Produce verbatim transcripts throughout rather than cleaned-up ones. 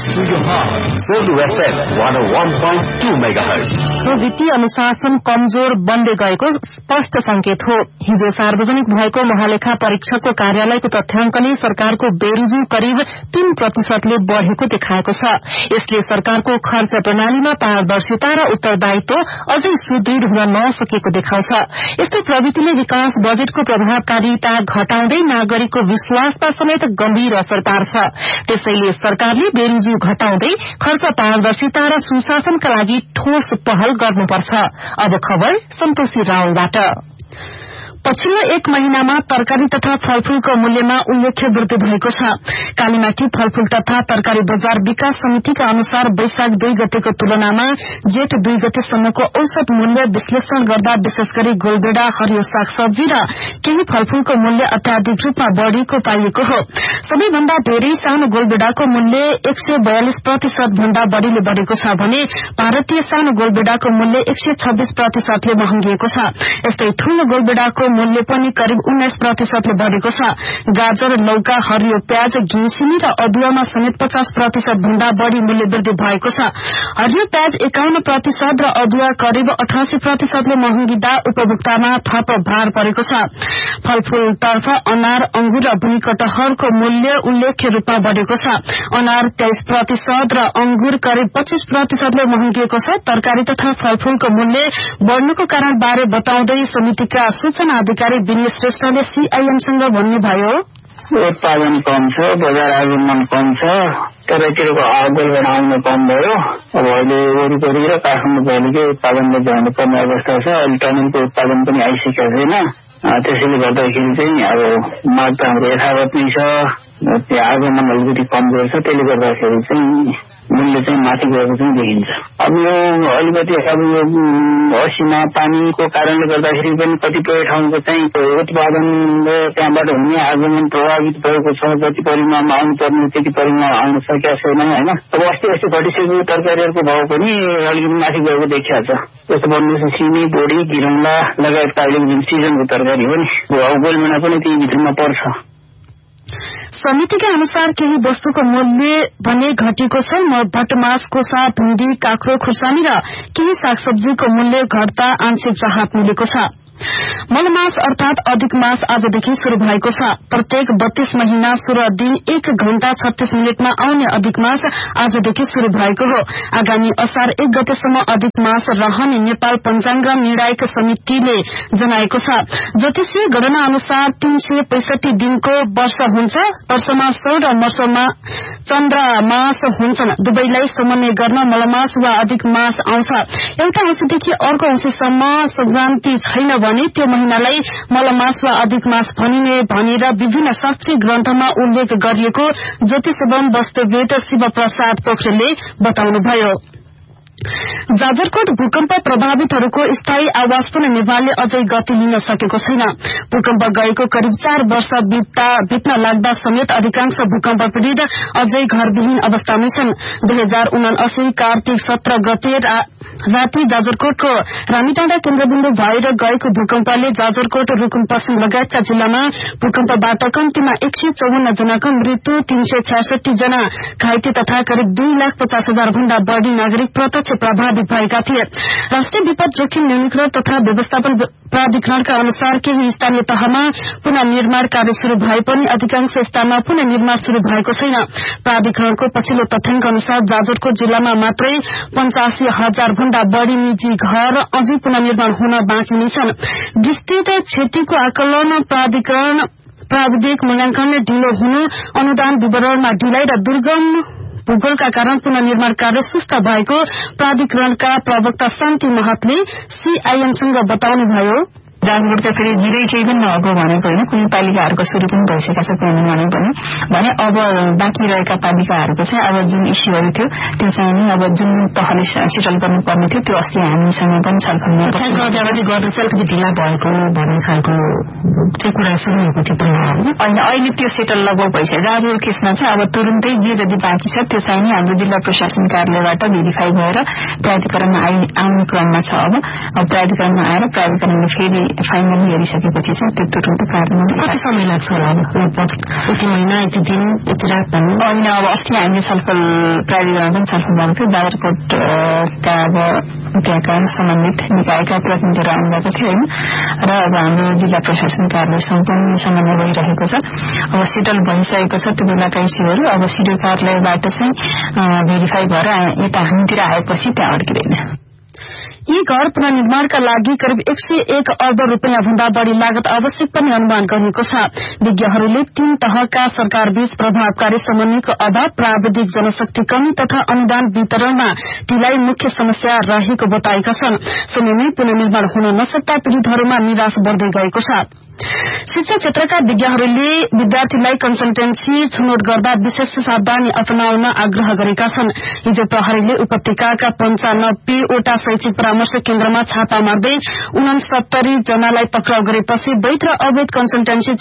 close to your heart. Zulu F M one oh one point two megahertz. वित्तीय अनुशासन कमजोर बन्दै गएको स्पष्ट संकेत हो। हिजो सार्वजनिक भएको महालेखा परीक्षकको कार्यालयको तथ्याङ्कले सरकारको बेरोजु करिब तीन प्रतिशतले बढ़ेको देखाएको छ। यसले सरकारको खर्च प्रणालीमा पारदर्शिता र उत्तरदायित्व अझै सुदृढ़ हुन नसकेको देखाउँछ। यस्तो प्रवृत्तिले विकास बजेटको प्रभावकारिता घटाउँदै नागरिकको विश्वासमा समेत गम्भीर असर पार्छ। त्यसैले सरकारले बेरोजु घटाउँदै खर्च पारदर्शिता र सुशासनका लागि ठोस पहल गर्नुपर्छ। अब खबर सन्तोषी रावलबाट। पछिल्लो एक महिनामा तरकारी तथा फलफूलको मूल्यमा उल्लेख्य वृद्धि भएको छ। कालीमाटी फलफूल तथा तरकारी बजार विकास समितिका अनुसार वैशाख दुई गतेको तुलनामा जेठ दुई गतेसम्मको औसत मूल्य विश्लेषण गर्दा विशेष गरी गोलबेडा, हरियो सागसब्जी र केही फलफूलको मूल्य अत्याधिक रूपमा बढ़ेको पाइएको हो। सबैभन्दा धेरै सानो गोलबेडाको मूल्य एक सय बयालिस प्रतिशत भन्दा बढ़ीले बढ़ेको छ भने भारतीय सानो गोलबेडाको मूल्य एक सय छब्बीस प्रतिशतले महँगिएको छ। यस्तै ठूलो गोलबेडाको मूल्य पनि करिब उन्नाइस प्रतिशतले बढ़ेको छ। गाजर, लौका, हरियो प्याज, घिउ, सिमी र अदुवामा समेत पचास प्रतिशत भन्दा बढ़ी मूल्य वृद्धि भएको छ। हरियो प्याज एकाउन्न प्रतिशत र अदुवा करिब अठासी प्रतिशतले महँगिँदा उपभोक्तामा थप भार परेको छ। फलफूलतर्फ अनार, अंगुर र भुइँ कटहरको मूल्य उल्लेख्य रूपमा बढ़ेको छ। अनार तेइस प्रतिशत र अंगुर करिब पच्चीस प्रतिशतले महँगिएको छ। तरकारी तथा फलफूलको मूल्य बढ़नुको कारण बारे बताउँदै समितिका सूचना अधिकारी विनय श्रेष्ठले सीआईएमसँग भन्नुभयो, उत्पादन कम छ, बजार आगमन कम छ, तरैतिरको आगोलबाट आउन कम भयो। अब अहिले वरिपरि र काठमाडौँ भएकै उत्पादनले जानु पर्ने अवस्था छ। अहिले टनलको उत्पादन पनि आइसकेको छैन। त्यसैले गर्दाखेरि चाहिँ अब माग त हाम्रो यथावत नै छ। त्यो आगमन अलिकति कमजोर छ। त्यसले गर्दाखेरि चाहिँ मूल्य चाहिँ माथि गएको चाहिँ देखिन्छ। अब यो अलिकति अब यो असीमा पानीको कारणले गर्दाखेरि पनि कतिपय ठाउँको चाहिँ उत्पादन र त्यहाँबाट हुने आगमन प्रभावित भएको छ। जति परिमाणमा आउनुपर्ने त्यति परिमाण आउन सकेका छैन होइन। अब अस्ति अस्ति घटिसकेको तरकारीहरूको भाव पनि अलिकति माथि गएको देखिया छ। जस्तो भन्नुहोस् सिमी, बोडी, गिरौँला लगायतका अहिले जुन सिजनको तरकारी हो नि अब गोलमेना पनि त्यही भित्रमा पर्छ। समितिका अनुसार केही वस्तुको मूल्य भने घटेको छ। भटमास, कोसा, भिण्डी, काँक्रो, खुर्सानी र केही सागसब्जीको मूल्य घट्दा आंशिक राहत मिलेको छ। मलमास अर्थात अधिक मास आजदेखि शुरू भएको छ। प्रत्येक बत्तीस महीना सोह्र दिन एक घण्टा छत्तीस मिनटमा आउने अधिक मास आजदेखि शुरू भएको हो। आगामी असार एक गतेसम्म अधिक मास रहने नेपाल पंचाङ्ग निर्णायक समितिले जनाएको छ। ज्योतिषीय गणना अनुसार तीन सय पैंसठी दिनको वर्ष हुन्छ। वर्षमा सौ र वर्षमा चन्द्रमास हुन्छन्। दुवैलाई समन्वय गर्न मलमास वा अधिक मास आउँछ। एउटा औँसीदेखि अर्को औँसीसम्म संक्रान्ति छैन भने त्यो महिनालाई मलमास वा अधिक मास भनिने भनेर विभिन्न शास्त्रीय ग्रन्थमा उल्लेख गरिएको ज्योतिष एवं वास्तुविद शिव प्रसाद पोखरेलले बताउनुभयो। जाजरकोट भूकम्प प्रभावितहरूको स्थायी आवास पुनर्निर्माणले अझै गति लिन सकेको छैन। भूकम्प गएको करिब चार वर्ष बित्न लाग्दा समेत अधिकांश भूकम्प पीड़ित अझै घरविहीन अवस्थामै छन्। दुई हजार उनासी कार्तिक सत्र गते राति जाजरकोटको रानीटाँडा केन्द्रबिन्दु भएर गएको भूकम्पले जाजरकोट, रूकुम पश्चिम लगायतका जिल्लामा भूकम्पबाट कम्तीमा एक सय चौवन्न जनाको मृत्यु, तीन सय छ्यासठी जना घाइते तथा करिब दुई लाख पचास हजार भन्दा बढ़ी नागरिक प्रत्यक्ष प्रभावित भएका थिए। राष्ट्रिय विपद जोखिम न्यूनीकरण तथा व्यवस्थापन प्राधिकरणका अनुसार केही स्थानीय तहमा पुनर्निर्माण कार्य शुरू भए पनि अधिकांश स्थानमा पुनर्निर्माण शुरू भएको छैन। प्राधिकरणको पछिल्लो तथ्याङ्क अनुसार जाजरकोट जिल्लामा मात्रै पञ्चासी हजार भन्दा बढ़ी निजी घर अझै पुनर्निर्माण हुन बाँकी नै छन्। विस्तृत क्षतिको आकलन प्राधिकरण प्राविधिक मूल्याङ्कन ढिलो हुनु, अनुदान विवरणमा ढिलाइ र दुर्गम भूगोलका कारण पुनर्निर्माण कार्य सुस्त भएको प्राधिकरणका प्रवक्ता शान्ति महतले सीआईएमसँग बताउनुभयो। जाजरकोट त फेरि जिरै केही पनि नभएको भनेको होइन। कुनै पालिकाहरूको सुरु पनि भइसकेका छ पुनर्निर्माण पनि भने अब बाँकी रहेका पालिकाहरूको चाहिँ अब जुन इस्युहरू थियो त्यो चाहिँ नि अब जुन तहले सेटल गर्नुपर्ने थियो त्यो अस्ति हामीसँग पनि छलफलमा गर्न चाहिँ ढिला भएको भन्ने खालको चाहिँ कुरा सुनिएको थियो होइन। अहिले त्यो सेटल लगभग भइसक्यो। जाजरकोट केसमा चाहिँ अब तुरुन्तै जे जति बाँकी छ त्यो चाहिँ नि हाम्रो जिल्ला प्रशासन कार्यालयबाट भेरिफाई भएर प्राधिकरणमा आउने क्रममा छ। अब प्राधिकरणमा आएर प्राधिकरणले फेरि फाइनली हेरिसकेपछि चाहिँ त्यो तुरुन्त कार्यान्वयन कति समय लाग्छ होला लगभग यति महिना यति दिन यति रात भन्नु होइन अब अस्ति हामीले छलफल प्राधिकरण पनि छलफल गरेको थियो जाजरकोटका अब त्यहाँका सम्बन्धित निकायका प्रतिनिधिहरू आउनुभएको थियो होइन र अब हाम्रो जिल्ला प्रशासन कार्यालयसँग पनि समन्वय भइरहेको छ अब सेटल भइसकेको छ त्यो बेलाका इस्युहरू अब सिडिओ कार्यालयबाट चाहिँ भेरिफाई भएर यता हामीतिर आएपछि त्यहाँ अड्किँदैन यी घर पुनर्निर्माणका लागि करिब एक सय एक अर्ब रूपियाँ भन्दा बढ़ी लागत आवश्यक पनि अनुमान गरिएको छ विज्ञहरूले तीन तहका सरकारबीच प्रभावकारी समन्वयको अभाव प्राविधिक जनशक्ति कमी तथा अनुदान वितरणमा ढिलाइ मुख्य समस्या रहेको बताएका छन् समयमै पुनर्निर्माण हुन नसक्दा पीड़ितहरूमा निराश बढ़दै गएको छ शिक्षा क्षेत्रका विज्ञहरूले विद्यार्थीलाई कन्सल्टेन्सी छनौट गर्दा विशेष सावधानी अपनाउन आग्रह गरेका छन् हिजो प्रहरीले उपत्यकाका पञ्चानब्बेवटा शैक्षिक परामर्श केन्द्रमा छापा मार्दै उनसत्तरी जनालाई पक्राउ गरेपछि वैध र अवैध कन्सल्टेन्सी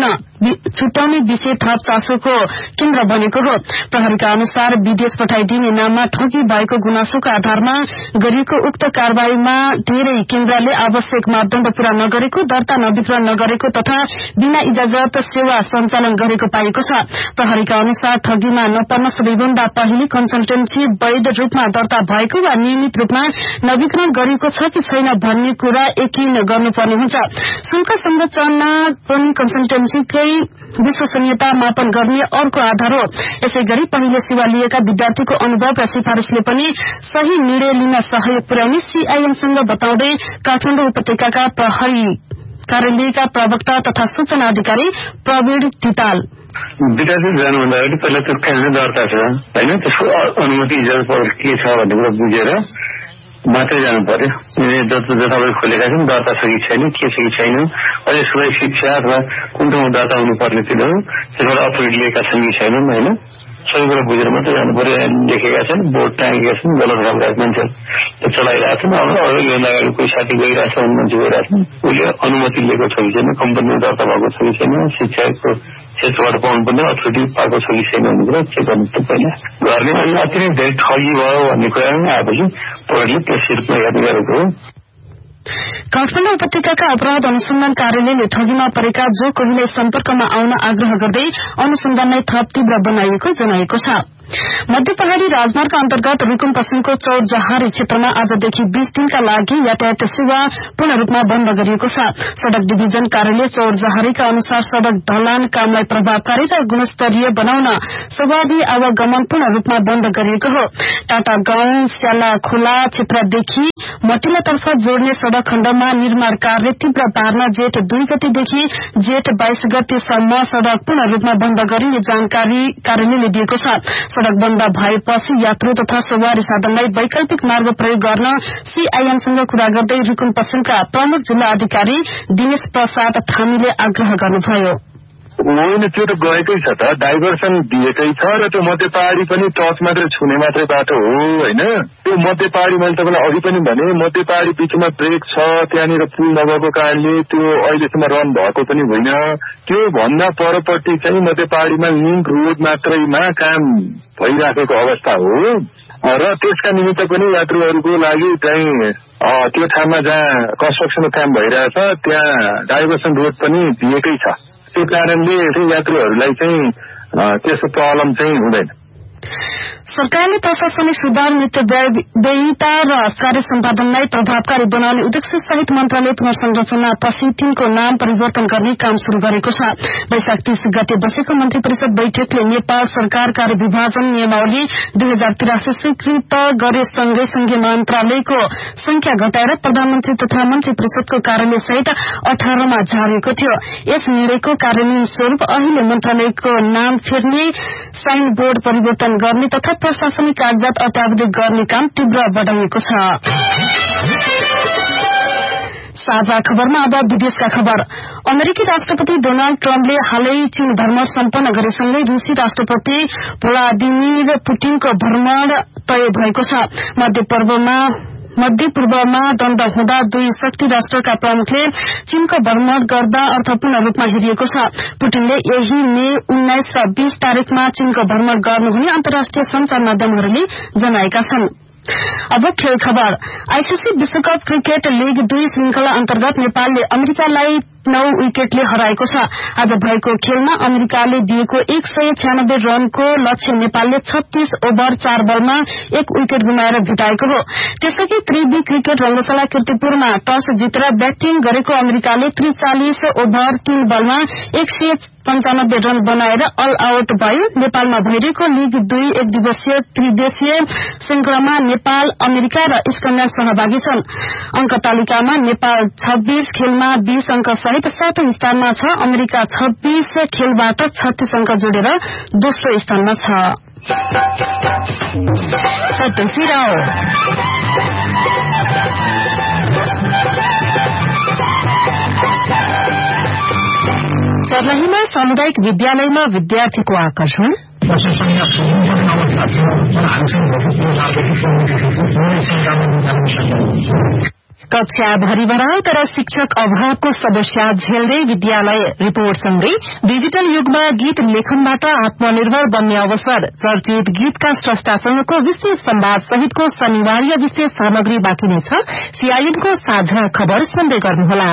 छुट्याउने विषय थप चासोको केन्द्र बनेको हो प्रहरीका अनुसार विदेश पठाइदिने नाममा ठगी भएको गुनासोको आधारमा गरिएको उक्त कार्यवाहीमा धेरै केन्द्रले आवश्यक मापदण्ड पूरा नगरेको दर्ता नवितरण नगरेको तथा बिना इजाजत सेवा सञ्चालन गरेको पाएको छ प्रहरीका अनुसार ठगीमा नपर्न सबैभन्दा पहिले कन्सल्टेन्सी वैध रूपमा दर्ता भएको वा नियमित रूपमा नवीकरण गरिएको छ कि छैन भन्ने कुरा यकिन गर्नुपर्ने हुन्छ शुल्क संरचना पनि कन्सल्टेन्सीकै विश्वसनीयता मापन गर्ने अर्को आधार हो यसैगरी पहिले सेवा लिएका विद्यार्थीको अनुभव र सिफारिशले पनि सही निर्णय लिन सहयोग पुर्याउने सीआईएमसँग बताउँदै काठमाडौँ उपत्यकाका प्रहरी कार्यालयका प्रवक्ता तथा सूचना अधिकारी प्रवीण तिताल विद्यार्थी जानुभन्दा अगाडि पहिला त्यो कहाँ दर्ता छ होइन त्यसको अनुमति इजाजत के छ भन्ने कुरा बुझेर मात्रै जानु पर्यो जस्तो जताबाट खोलेका छन् दर्ता छ कि छैन के छ कि छैन अहिले सबै शिक्षा अथवा कुन ठाउँमा दर्ता हुनुपर्ने थियो त्यसबाट अथोरिटी लिएका छन् कि छैनन् होइन सबै कुरा बुझेर मात्रै जानु पर्यो लेखेका छन् बोर्ड टाँगेका छन् गलत खालका मान्छेहरू चलाइरहेका छन् अब योभन्दा अगाडि कोही साथी गइरहेछ भने मान्छे गइरहेको छन् उसले अनुमति लिएको छ कि छैन कम्पनीमा दर्ता भएको छ कि छैन शिक्षाको क्षेत्रबाट पाउनुपर्ने अथोरिटी पाएको छ कि छैन भन्ने कुरा चेक गर्नु त पहिला गर्ने अनि अति नै धेरै ठगी भयो भन्ने कुरामा आएपछि प्रहरीले त्यसरी रूपमा याद गरेको हो काठमाडौँ उपत्यकाका अपराध अनुसन्धान कार्यालयले ठगीमा परेका जो कोहीलाई सम्पर्कमा आउन आग्रह गर्दै अनुसन्धानलाई थप तीव्र बनाइएको जनाएको छ मध्य पहाड़ी राजमार्ग अन्तर्गत रुकुम पश्चिमको चौरजहारी क्षेत्रमा आजदेखि बीस दिनका लागि यातायात सेवा पूर्ण रूपमा बन्द गरिएको छ सड़क डिभिजन कार्यालय चौरजहारीका अनुसार सड़क ढलान कामलाई प्रभावकारी र गुणस्तरीय बनाउन स्वाभावी आवागमन पूर्ण रूपमा बन्द गरिएको हो टाटा गाउँ स्याला खोला क्षेत्रदेखि मटिलातर्फ जोड्ने सड़क खण्डमा निर्माण कार्य तीव्र पार्न जेठ दुई गतेदेखि जेठ बाइस गतेसम्म सड़क पूर्ण रूपमा बन्द गरिने जानकारी कार्यालयले दिएको छ सड़क बन्द भएपछि यात्रु तथा सवारी साधनलाई वैकल्पिक मार्ग प्रयोग गर्न सीआईएमसँग कुरा गर्दै रुकुम पश्चिमका प्रमुख जिल्ला अधिकारी दिनेश प्रसाद थामीले आग्रह गर्नुभयो होइन त्यो त गएकै छ त डाइभर्सन दिएकै छ र त्यो मध्य पहाडी पनि टच मात्रै छुने मात्रै बाटो हो होइन त्यो मध्य पहाडी मैले तपाईँलाई अघि पनि भने मध्य पहाडी बीचमा ब्रेक छ त्यहाँनिर पुल नभएको कारणले त्यो अहिलेसम्म रन भएको पनि होइन त्यो भन्दा परपट्टि चाहिँ मध्य पहाडीमा लिङ्क रोड मात्रैमा काम भइराखेको अवस्था हो र त्यसका निमित्त पनि यात्रुहरूको लागि चाहिँ त्यो ठाउँमा जहाँ कन्स्ट्रक्सनको काम भइरहेछ त्यहाँ डाइभर्सन रोड पनि दिएकै छ त्यो कारणले यात्रुहरूलाई चाहिँ त्यस्तो प्रब्लम चाहिँ हुँदैन सरकारले प्रशासनिक सुधार नित्यव्ययिता र कार्य सम्पादनलाई प्रभावकारी बनाउने उद्देश्य सहित मन्त्रालय पुनर्संरचना पछि तिनको नाम परिवर्तन गर्ने काम शुरू गरेको छ वैशाख तीस गते बसेको मन्त्री परिषद बैठकले नेपाल सरकार कार्य विभाजन नियमावली दुई हजार तिरासी स्वीकृत गरे सँगै संघीय मन्त्रालयको संख्या घटाएर प्रधानमन्त्री तथा मन्त्री परिषदको कार्यालय सहित अठारमा झारेको थियो यस निर्णयको कार्यान्वयन स्वरूप अहिले मन्त्रालयको नाम फेर्ने साइन बोर्ड परिवर्तन गर्ने तथा प्रशासनिक कागजात अत्यावधिक गर्ने काम तीव्र बढ़ाइएको छ साझा खबरमा अब विदेशका खबर अमेरिकी राष्ट्रपति डोनाल्ड ट्रम्पले हालै चीन भ्रमण सम्पन्न गरेसँगै रूसी राष्ट्रपति भ्लादिमिर पुटिनको भ्रमण तय भएको छ मध्य पूर्वमा मध्य पूर्वमा द्वन्द हुँदा दुई शक्ति राष्ट्रका प्रमुखले चीनको भ्रमण गर्दा अर्थपूर्ण रूपमा हेरिएको छ पुटिनले यही मे उन्नाइस र बीस तारिकमा चीनको भ्रमण गर्नुहुने अन्तर्राष्ट्रिय संचार माध्यमहरूले जनाएका छन् अब खेल खबर। आईसीसी विश्वकप क्रिकेट लीग दुई श्रृंखला अन्तर्गत नेपालले अमेरिकालाई नौ विकेटले हराएको छ। आज भएको खेलमा अमेरिकाले दिएको एक सय छ्यानब्बे रनको लक्ष्य नेपालले छत्तीस ओभर चार बलमा एक विकेट गुमाएर भेटाएको हो। त्यसैगरी त्रिवी क्रिकेट रंगशाला कीर्तिपुरमा टस जितेर ब्याटिङ गरेको अमेरिकाले त्रिचालिस ओभर तीन बलमा एक सय पञ्चानब्बे रन बनाएर अल आउट भयो। नेपालमा भइरहेको लीग दुई एक दिवसीय त्रिदेशीय श्रृंखलामा नेपाल, अमेरिका र स्कटल्याण्ड सहभागी छन्। अंक तालिकामा नेपाल छब्बीस खेलमा बीस अंक सहित सातौं स्थानमा छ। अमेरिका छब्बीस खेलबाट छत्तीस अंक जोडेर दोस्रो स्थानमा छ। सर्लाहीमा सामुदायिक विद्यालयमा विद्यार्थीको आकर्षण कक्षा भरि भराए तर शिक्षक अभावको समस्या झेल्दै विद्यालय रिपोर्टसँगै डिजिटल युगमा गीत लेखनबाट आत्मनिर्भर बन्ने अवसर, चर्चित गीतका स्रष्टासँगको विशेष संवाद सहितको शनिवारीय विशेष सामग्री बाँकी नै छ। सीआईएनको साझा खबर सुन्दै गर्नुहोला।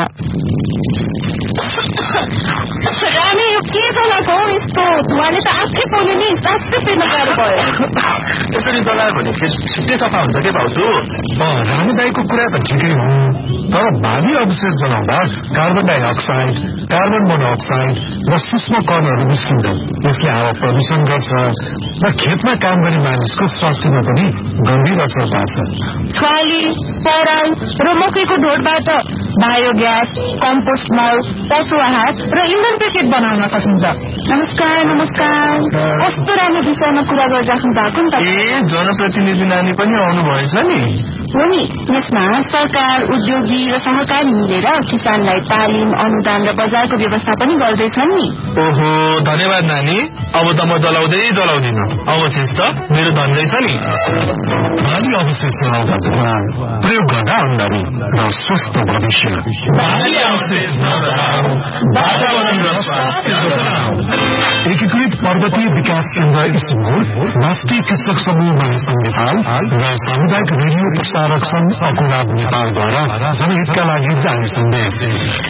रानी यो के जलाको यस्तो धुवाले त आँखै पोल्यो नि, सासै पेर्न गाह्रो भयो। यसरी जलायो भने छिट्टै सफा हुन्छ के भाउजू? रानी दाईको कुरा त ठिकै हो, तर भावी अवशेष जलाउँदा कार्बन डाइअक्साइड, कार्बन मोनोअक्साइड र सूक्ष्म कणहरू निस्किन्छन्। यसले हावा प्रदूषण गर्छ र खेतमा काम गर्ने मानिसको स्वास्थ्यमा पनि गम्भीर असर पार्छ। छुवाली, पराल र मकैको ढोडबाट बायोग्यास, कम्पोस्ट मल, पशु आहार र इन्धन प्याकेट बनाउन सकिन्छ। नमस्कार नमस्कार, कस्तो राम्रो विषयमा कुरा गरिराख्नु भएको नि त। ए जनप्रतिनिधि नानी पनि आउनु भएछ नि? हो नि, यसमा सरकार, उद्योगी र सहकारी मिलेर किसानलाई तालिम, अनुदान र बजारको व्यवस्था पनि गर्दैछन् नि। ओहो, धन्यवाद नानी। अब त म जलाउँदै जलाउँदिन, अवशेष त मेरो धन रहेछ नि। भावी अवशेष जलाउँदा प्रयोग गर्दा अन्धारी र स्वस्थ भविष्य। एकीकृत पर्वतीय विकास केन्द्र इस्मोर, राष्ट्रिय कृषक समूह महासंघ नेपाल र सामुदायिक रेडियो प्रसारक संघ अकुराब नेपालद्वारा जनहितका लागि जारी सन्देश।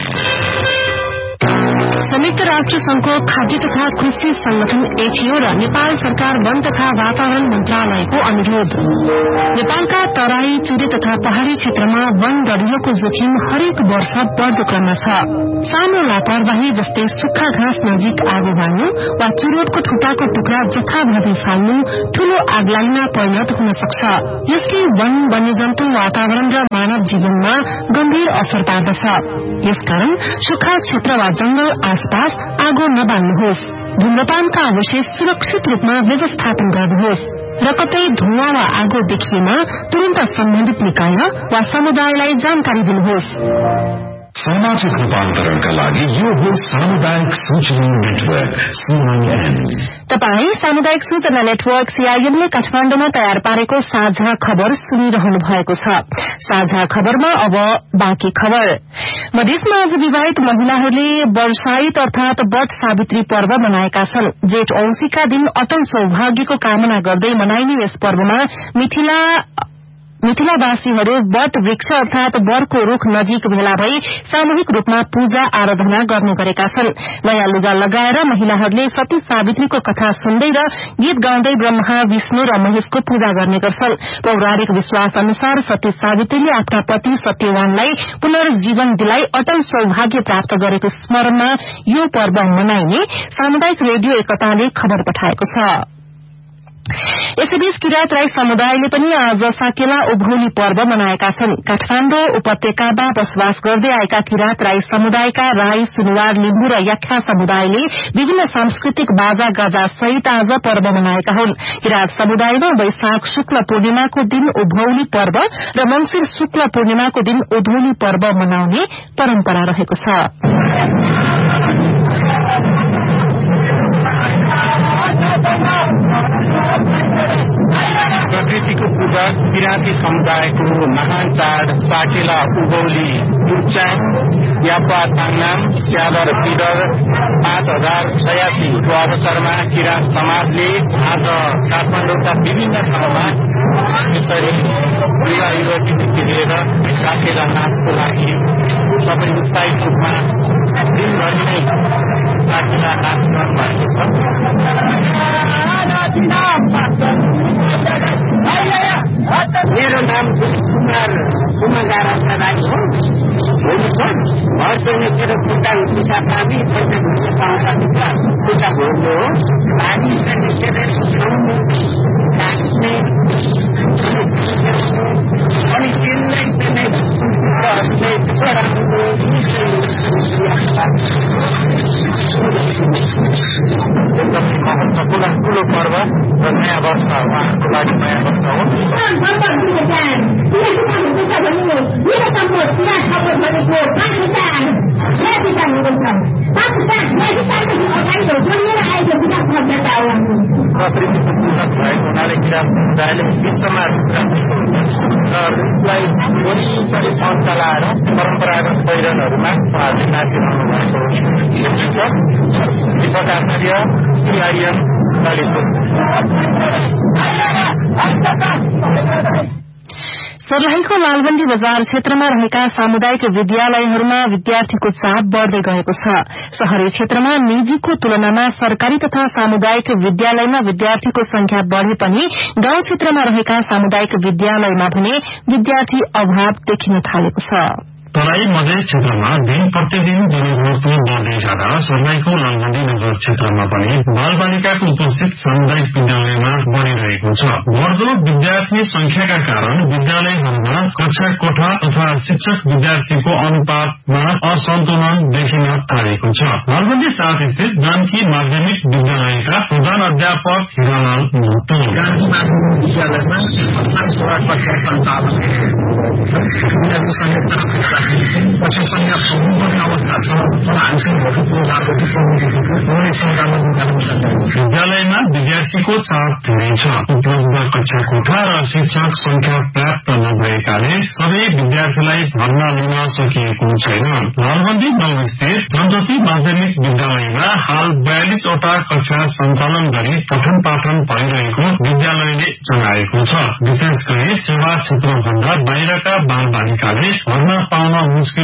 संयुक्त राष्ट्र संघको खाद्य तथा कृषि संगठन एफएओ र नेपाल सरकार वन तथा वातावरण मन्त्रालयको अनुरोध। नेपालका तराई, चुरे तथा पहाड़ी क्षेत्रमा वन डढिलोको जोखिम हरेक वर्ष बढ्दो क्रममा छ। सानो लापरवाही जस्तै सुक्खा घाँस नजिक आगो बाल्नु वा चुरोटको ठुटाको टुक्रा जथाभावी फाल्नु ठूलो आगलागीमा परिणत हुन सक्छ। यसले वन, वन्यजन्तु, वातावरण र मानव जीवनमा गम्भीर असर पार्दछ। यसकारण सुक्खा क्षेत्र वा जंगल आसपास आगो नबाल्नुहोस्। धूम्रपानका अवशेष सुरक्षित रूपमा व्यवस्थापन गर्नुहोस् र कतै धुवाँ वा आगो देखिएमा तुरन्त सम्बन्धित निकाय वा समुदायलाई जानकारी दिनुहोस्। सामाजिक रूपान्तरणका लागि यो हो सामुदायिक सूचना नेटवर्क सीआईएन। तपाई सामुदायिक सूचना नेटवर्क सीआईएनले काठमाडौँमा तयार पारेको साझा खबर सुनिरहनु भएको छ। साझा खबरमा अब बाँकी खबर। मधेसमा आज विवाहित महिलाहरूले वर्षाइत अर्थात वट सावित्री पर्व मनाएका छन्। जेठ औंसीका दिन अटल सौभाग्यको कामना गर्दै मनाइने यस पर्वमा मिथिला मिथिलावासीहरू वट वृक्ष अर्थात वरको रूख नजिक भेला भई सामूहिक रूपमा पूजा आराधना गर्ने गरेका छन्। नयाँ लुगा लगाएर महिलाहरूले सती सावित्रीको कथा सुन्दै र गीत गाउँदै ब्रह्मा, विष्णु र महेशको पूजा गर्ने गर्छन्। पौराणिक विश्वास अनुसार सती सावित्रीले आफ्ना पति सत्यवानलाई पुनर्जीवन दिलाई अटल सौभाग्य प्राप्त गरेको स्मरणमा यो पर्व मनाइने सामुदायिक रेडियो एकताले खबर पठाएको छ। यसैबीच किरात राई समुदायले पनि आज साकेला उभौली पर्व मनाएका छन्। काठमाडौँ उपत्यकामा बसोबास गर्दै आएका किरात राई समुदायका राई, सुनुवार, लिम्बू र याख्या समुदायले विभिन्न सांस्कृतिक बाजा गाजा सहित आज पर्व मनाएका हुन्। किरात समुदायमा वैशाख शुक्ल पूर्णिमाको दिन उभौली पर्व र मंसिर शुक्ल पूर्णिमाको दिन उधौली पर्व मनाउने परम्परा रहेको छ। प्रकृतिको पूजक किराँती समुदायको महान चाड साकेला उभौली उच्चाङ यापा ताङनाम स्यादर पिडर पाँच हजार छयासीको अवसरमा किराँत समाजले आज काठमाडौँका विभिन्न ठाउँमा यसरी युवा युवतीदेखि लिएर साकेला नाचको लागि सबै उत्साहित रूपमा दिनभरि नै साकेला नाच गर्नुभएको छ। मेरो नाम कुमार कुमार राई हो। घर चाहिँ मेरो खुट्टा खुसा पानी पैसा घुम्ने पाउँदा खुट्टा भोग्नु हो। पानी चाहिँ के अरे काट्ने अनि त्यसलाई ठुलो ठुलो पर्व र नयाँ वर्ष उहाँहरूको लागि नयाँ वर्ष हो। भएको हुनाले किरा समुदायले विश्वमा रुखलाई वरिपरि सौन चलाएर परम्परागत पहिरनहरूमा उहाँहरूले नाचिरहनु भएको देखिन्छ। दीपक आचार्य सिआइएम ललितपुर। सर्लाहीको लालबन्दी बजार क्षेत्रमा रहेका सामुदायिक विद्यालयहरूमा विद्यार्थीको चाप बढ़दै गएको छ। शहरी क्षेत्रमा निजीको तुलनामा सरकारी तथा सामुदायिक विद्यालयमा विद्यार्थीको संख्या बढ़े पनि गाउँ क्षेत्रमा रहेका सामुदायिक विद्यालयमा भने विद्यार्थी अभाव देखिन थालेको छ। तराई मधेस क्षेत्रमा दिन प्रतिदिन जनघनत्व बढ़दै जाँदा सर्लाहीको लालबन्दी नगर क्षेत्रमा पनि बालबालिकाको उपस्थित सामुदायिक विद्यालयमा बढ़िरहेको छ। बढ़दो विद्यार्थी संख्याका कारण विद्यालयहरूमा कक्षा कोठा तथा शिक्षक विद्यार्थीको अनुपातमा असन्तुलन देखिन थालेको छ। लालबन्दी सात स्थित जानकी माध्यमिक विद्यालयका प्रधान अध्यापक हिरालाल महतो विद्यालयमा अठाइसवटा कक्षा सञ्चालन कक्षा संख्या पुग्नुपर्ने अवस्था छ। विद्यालयमा विद्यार्थीको चाप धेरै छ। उपलब्ध कक्षा कोठा र शिक्षक संख्या पर्याप्त नभएकाले सबै विद्यार्थीलाई भर्ना लिन सकिएको छैन। लालबन्दी नौ स्थित जनज्योति माध्यमिक विद्यालयमा हाल बयालिसवटा कक्षा सञ्चालन गरी पठन पाठन भइरहेको विद्यालयले जनाएको छ। विशेष गरी सेवा क्षेत्रभन्दा बाहिरका बाल बालिकाले भर्ना पाउन मुस्किल